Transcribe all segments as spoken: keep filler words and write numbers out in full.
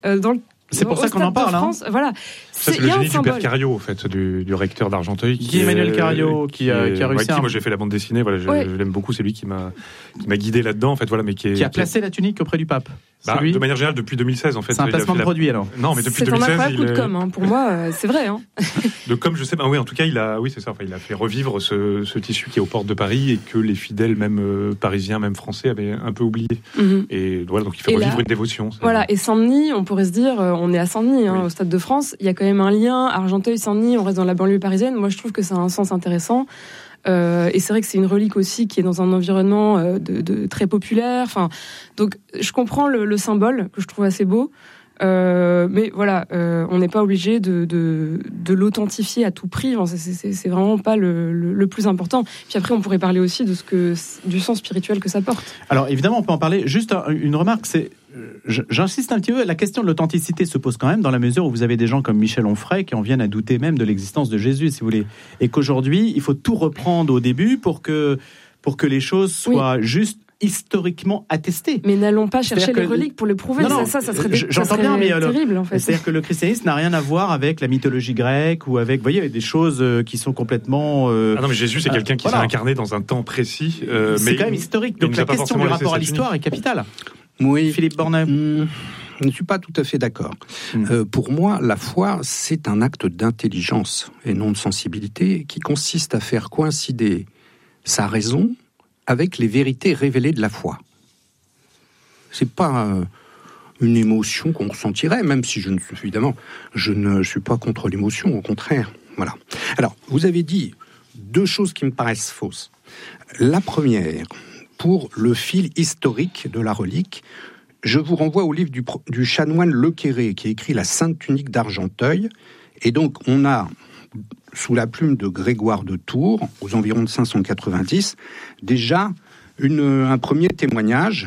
euh, dans le C'est pour ça qu'on en parle. France, hein. Voilà. Ça, c'est, c'est le génie du père Cario, en fait, du, du recteur d'Argenteuil. Guy Emmanuel Cario, qui, qui, a, qui a réussi. Ouais, à... qui, moi, j'ai fait la bande dessinée. Voilà, je, ouais. je l'aime beaucoup. C'est lui qui m'a, qui m'a guidé là-dedans, en fait. Voilà, mais qui, est, qui a placé qui... la tunique auprès du pape. Bah, de manière générale, depuis deux mille seize, en fait. C'est un placement de la... produit, alors. Non, mais depuis c'est deux mille seize, un incroyable coup de il... com. Hein. Pour moi, euh, c'est vrai. Hein. De com, je sais pas. Oui, en tout cas, il a, oui, c'est ça. Enfin, il a fait revivre ce, ce tissu qui est aux portes de Paris et que les fidèles, même euh, parisiens, même français, avaient un peu oublié. Mm-hmm. Et voilà, donc il fait et revivre là, une dévotion. Voilà. Et Saint-Denis, on pourrait se dire, on est à Saint-Denis, hein, oui. au Stade de France. Il y a quand même un lien. Argenteuil, Saint-Denis, on reste dans la banlieue parisienne. Moi, je trouve que ça a un sens intéressant. Euh, et c'est vrai que c'est une relique aussi qui est dans un environnement euh, de, de très populaire. Enfin, donc je comprends le, le symbole que je trouve assez beau, euh, mais voilà, euh, on n'est pas obligé de, de, de l'authentifier à tout prix. Enfin, c'est, c'est, c'est vraiment pas le, le, le plus important. Puis après, on pourrait parler aussi de ce que du sens spirituel que ça porte. Alors évidemment, on peut en parler. Juste une remarque, c'est j'insiste un petit peu, la question de l'authenticité se pose quand même dans la mesure où vous avez des gens comme Michel Onfray qui en viennent à douter même de l'existence de Jésus, si vous voulez. Et qu'aujourd'hui, il faut tout reprendre au début pour que, pour que les choses soient oui. juste historiquement attestées. Mais n'allons pas chercher les reliques pour le prouver. Non, non, ça, ça serait, des, j'entends ça serait bien, mais terrible, en fait. C'est-à-dire que le christianisme n'a rien à voir avec la mythologie grecque ou avec, vous voyez, des choses qui sont complètement... Euh, ah non, mais Jésus, c'est quelqu'un qui voilà. s'est incarné dans un temps précis. Euh, c'est mais quand même historique. Donc la question du rapport à l'histoire est capitale. Oui. Philippe Bornet. Mmh, je ne suis pas tout à fait d'accord. Mmh. Euh, pour moi, la foi, c'est un acte d'intelligence et non de sensibilité qui consiste à faire coïncider sa raison avec les vérités révélées de la foi. C'est pas euh, une émotion qu'on ressentirait, même si je ne suis évidemment, je ne suis pas contre l'émotion, au contraire. Voilà. Alors, vous avez dit deux choses qui me paraissent fausses. La première, pour le fil historique de la relique, je vous renvoie au livre du, du chanoine Lequéré, qui a écrit La Sainte Tunique d'Argenteuil. Et donc, on a, sous la plume de Grégoire de Tours, aux environs de cinq cent quatre-vingt-dix, déjà une, un premier témoignage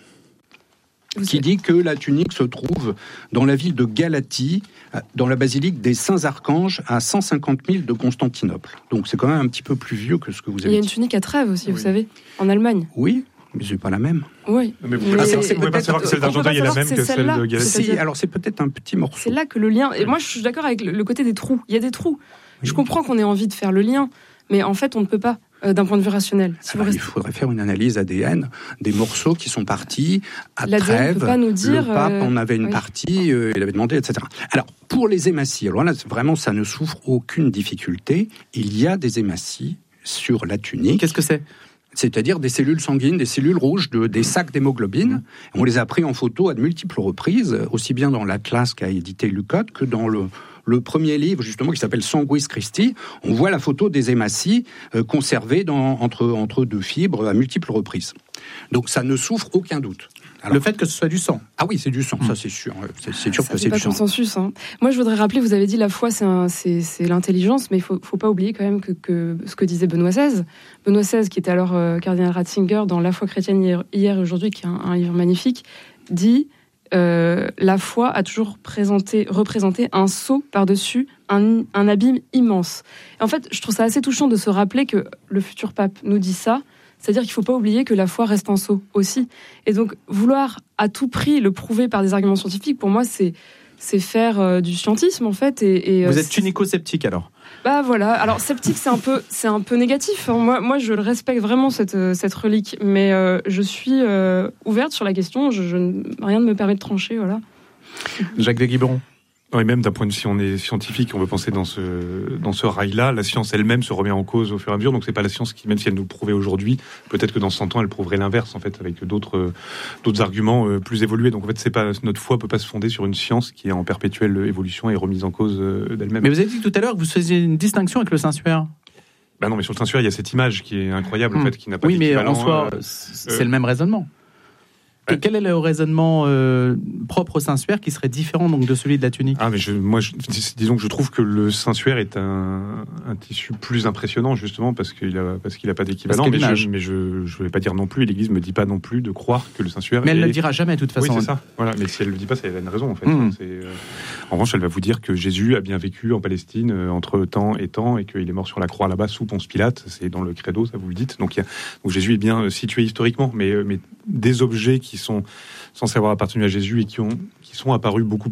qui dit que la tunique se trouve dans la ville de Galatie, dans la basilique des Saints-Archanges, à cent cinquante milles de Constantinople. Donc c'est quand même un petit peu plus vieux que ce que vous avez dit. Il y a une tunique à Trèves aussi, oui. vous savez, en Allemagne. Oui, mais c'est pas la même. Oui. Mais vous ne pouvez pas savoir que celle d'Argenteuil est la même que celle de Galatie. Si, alors c'est peut-être un petit morceau. C'est là que le lien... Et moi, je suis d'accord avec le côté des trous. Il y a des trous. Oui. Je comprends qu'on ait envie de faire le lien, mais en fait, on ne peut pas. Euh, d'un point de vue rationnel. Si Alors, restez... Il faudrait faire une analyse A D N des morceaux qui sont partis à L'A D N Trèves. Peut pas nous dire, le pape euh... en avait une oui. partie, euh, il avait demandé, et cetera. Alors, pour les hématies, alors là, vraiment, ça ne souffre aucune difficulté. Il y a des hématies sur la tunique. Qu'est-ce que c'est ? C'est-à-dire des cellules sanguines, des cellules rouges, de, des sacs d'hémoglobine. Mmh. On les a pris en photo à de multiples reprises, aussi bien dans l'atlas qu'a édité Lucotte que dans le... le premier livre, justement, qui s'appelle Sanguis Christi. On voit la photo des hématies euh, conservées dans, entre, entre deux fibres à multiples reprises. Donc, ça ne souffre aucun doute. Alors, le fait que ce soit du sang. Ah oui, c'est du sang, mmh. ça c'est sûr. C'est, c'est sûr ça que c'est pas du sang. Consensus. Hein. Moi, je voudrais rappeler, vous avez dit la foi, c'est, un, c'est, c'est l'intelligence, mais il faut, faut pas oublier quand même que, que ce que disait Benoît seize. Benoît seize, qui était alors euh, cardinal Ratzinger dans La foi chrétienne hier, hier et aujourd'hui, qui est un, un livre magnifique, dit euh, la foi a toujours présenté, représenté un sceau par-dessus un, un abîme immense. Et en fait, je trouve ça assez touchant de se rappeler que le futur pape nous dit ça. C'est-à-dire qu'il ne faut pas oublier que la foi reste un sceau aussi. Et donc, vouloir à tout prix le prouver par des arguments scientifiques, pour moi, c'est, c'est faire euh, du scientisme, en fait. Et, et, Vous euh, êtes tunico-sceptique, alors ? Bah voilà. Alors, sceptique, c'est un peu, c'est un peu négatif. Moi, moi, je le respecte vraiment, cette, cette relique. Mais euh, je suis euh, ouverte sur la question. Je, je, rien ne me permet de trancher, voilà. Jacques de Guibron. Et même d'un point de vue, si on est scientifique, on veut penser dans ce dans ce rail-là, la science elle-même se remet en cause au fur et à mesure. Donc c'est pas la science qui, même si elle nous le prouvait aujourd'hui, peut-être que dans cent ans elle prouverait l'inverse en fait, avec d'autres d'autres arguments plus évolués. Donc en fait c'est pas, notre foi peut pas se fonder sur une science qui est en perpétuelle évolution et remise en cause d'elle-même. Mais vous avez dit tout à l'heure que vous faisiez une distinction avec le Saint-Suaire. Ben non, mais sur le Saint-Suaire il y a cette image qui est incroyable mmh. en fait, qui n'a pas oui, d'équivalent. Oui, mais en soi, euh, c'est euh... le même raisonnement. Ouais. Quel est le raisonnement euh, propre au Saint-Suaire qui serait différent donc de celui de la tunique ? Ah mais je, moi, je, disons que je trouve que le Saint-Suaire est un, un tissu plus impressionnant justement parce qu'il a parce qu'il a pas d'équivalent. Mais je, mais je je vais pas dire non plus. Et l'Église me dit pas non plus de croire que le Saint-Suaire. Mais elle ne le dira jamais de toute façon. Oui c'est ça. Voilà. Mais si elle le dit pas, ça, elle a une raison en fait. Mmh. C'est, euh... En revanche, elle va vous dire que Jésus a bien vécu en Palestine euh, entre temps et temps et qu'il est mort sur la croix là-bas sous Ponce Pilate. C'est dans le Credo, ça vous le dites. Donc, il y a, donc Jésus est bien situé historiquement. Mais mais des objets qui sont censés avoir appartenu à Jésus et qui ont qui sont apparus beaucoup